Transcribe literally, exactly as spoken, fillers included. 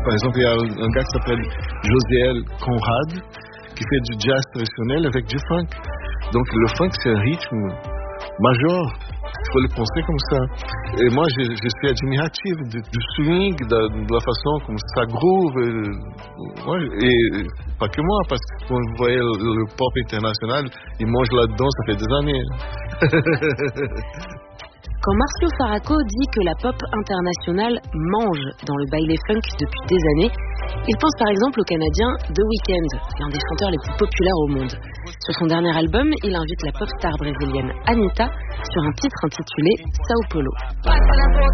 Par exemple, il y a un gars qui s'appelle Josiel Conrad qui fait du jazz traditionnel avec du funk. Donc le funk, c'est un rythme majeur. Il faut le penser comme ça. Et moi, je, je suis admiratif du, du swing, de, de la façon comme ça groove. Et, ouais, et pas que moi, parce que quand vous voyez le, le pop international, ils mangent là-dedans, ça fait des années. Quand Marcio Faraco dit que la pop internationale mange dans le baile funk depuis des années, il pense par exemple au Canadien The Weeknd, l'un des chanteurs les plus populaires au monde. Sur son dernier album, il invite la pop star brésilienne Anitta sur un titre intitulé Sao Paulo.